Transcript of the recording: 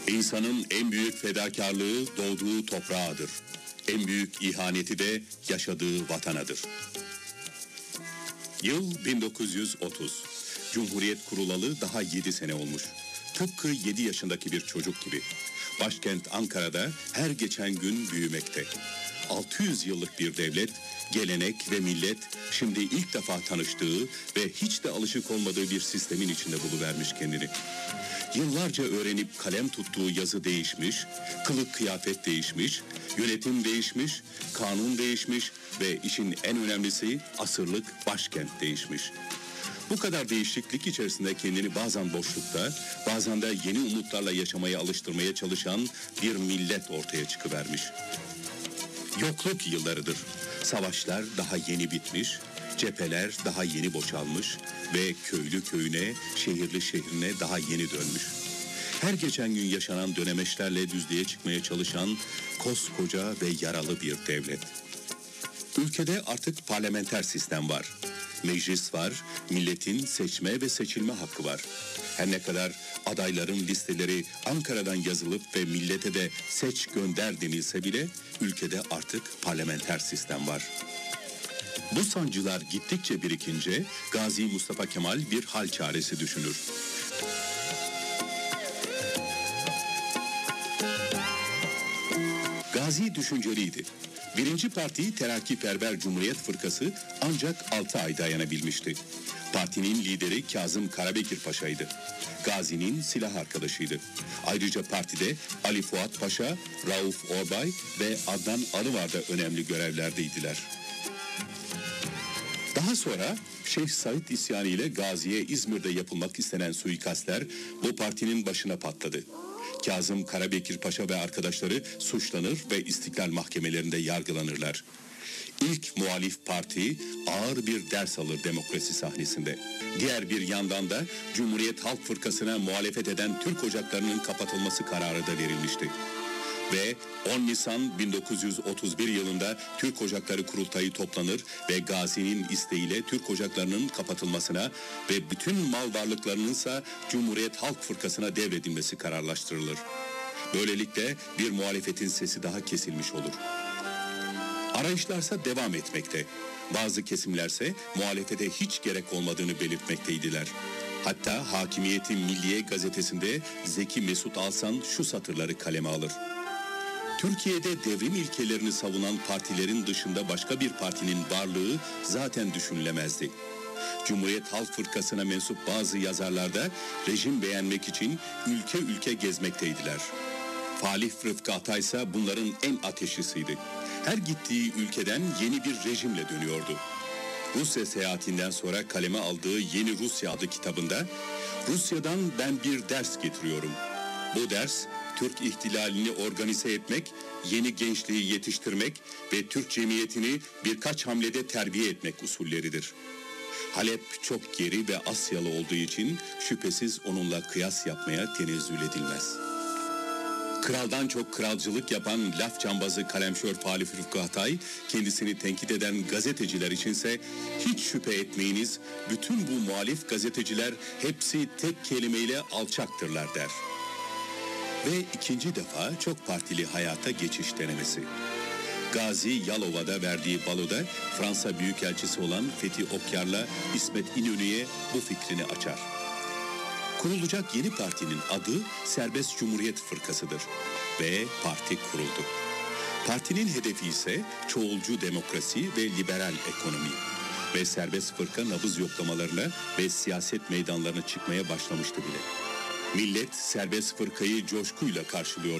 İnsanın en büyük fedakarlığı doğduğu toprağıdır. En büyük ihaneti de yaşadığı vatanadır. Yıl 1930. Cumhuriyet kurulalı daha 7 sene olmuş. Tıpkı 7 yaşındaki bir çocuk gibi. Başkent Ankara'da her geçen gün büyümekte. 600 yıllık bir devlet, gelenek ve millet şimdi ilk defa tanıştığı ve hiç de alışık olmadığı bir sistemin içinde buluvermiş kendini. Yıllarca öğrenip kalem tuttuğu yazı değişmiş, kılık kıyafet değişmiş, yönetim değişmiş, kanun değişmiş ve işin en önemlisi asırlık başkent değişmiş. Bu kadar değişiklik içerisinde kendini bazen boşlukta, bazen de yeni umutlarla yaşamaya alıştırmaya çalışan bir millet ortaya çıkıvermiş. Yokluk yıllarıdır. Savaşlar daha yeni bitmiş, cepheler daha yeni boşalmış ve köylü köyüne, şehirli şehrine daha yeni dönmüş. Her geçen gün yaşanan dönemeçlerle düzlüğe çıkmaya çalışan koskoca ve yaralı bir devlet. Ülkede artık parlamenter sistem var. Meclis var, milletin seçme ve seçilme hakkı var. Her ne kadar adayların listeleri Ankara'dan yazılıp ve millete de seç gönder denilse bile ülkede artık parlamenter sistem var. Bu sancılar gittikçe birikince Gazi Mustafa Kemal bir hal çaresi düşünür. Gazi düşünceliydi. Birinci parti Terakkiperver Cumhuriyet Fırkası ancak 6 ay dayanabilmişti. Partinin lideri Kazım Karabekir Paşa'ydı. Gazi'nin silah arkadaşıydı. Ayrıca partide Ali Fuat Paşa, Rauf Orbay ve Adnan Alıvar da önemli görevlerdeydiler. Daha sonra Şeyh Said isyanı ile Gazi'ye İzmir'de yapılmak istenen suikastler bu partinin başına patladı. Kazım Karabekir Paşa ve arkadaşları suçlanır ve istiklal mahkemelerinde yargılanırlar. İlk muhalif parti ağır bir ders alır demokrasi sahnesinde. Diğer bir yandan da Cumhuriyet Halk Fırkası'na muhalefet eden Türk ocaklarının kapatılması kararı da verilmişti. Ve 10 Nisan 1931 yılında Türk Ocakları Kurultayı toplanır ve Gazi'nin isteğiyle Türk Ocaklarının kapatılmasına ve bütün mal varlıklarının ise Cumhuriyet Halk Fırkası'na devredilmesi kararlaştırılır. Böylelikle bir muhalefetin sesi daha kesilmiş olur. Arayışlarsa devam etmekte. Bazı kesimlerse muhalefete hiç gerek olmadığını belirtmekteydiler. Hatta Hakimiyeti Milliye gazetesinde Zeki Mesut Alsan şu satırları kaleme alır. Türkiye'de devrim ilkelerini savunan partilerin dışında başka bir partinin varlığı zaten düşünülemezdi. Cumhuriyet Halk Fırkası'na mensup bazı yazarlar da rejim beğenmek için ülke ülke gezmekteydiler. Falih Rıfkı Atay ise bunların en ateşlisiydi. Her gittiği ülkeden yeni bir rejimle dönüyordu. Rusya seyahatinden sonra kaleme aldığı Yeni Rusya adlı kitabında Rusya'dan ben bir ders getiriyorum. Bu ders Türk ihtilalini organize etmek, yeni gençliği yetiştirmek ve Türk cemiyetini birkaç hamlede terbiye etmek usulleridir. Halep çok geri ve Asyalı olduğu için şüphesiz onunla kıyas yapmaya tenezzül edilmez. Kraldan çok kralcılık yapan laf cambazı kalemşör Falih Rıfkı Atay, kendisini tenkit eden gazeteciler içinse hiç şüphe etmeyiniz, bütün bu muhalif gazeteciler hepsi tek kelimeyle alçaktırlar der. Ve ikinci defa çok partili hayata geçiş denemesi. Gazi Yalova'da verdiği baloda Fransa Büyükelçisi olan Fethi Okyar'la İsmet İnönü'ye bu fikrini açar. Kurulacak yeni partinin adı Serbest Cumhuriyet Fırkası'dır ve parti kuruldu. Partinin hedefi ise çoğulcu demokrasi ve liberal ekonomi ve serbest fırka nabız yoklamalarına ve siyaset meydanlarına çıkmaya başlamıştı bile. Millet serbest fırkayı coşkuyla karşılıyor.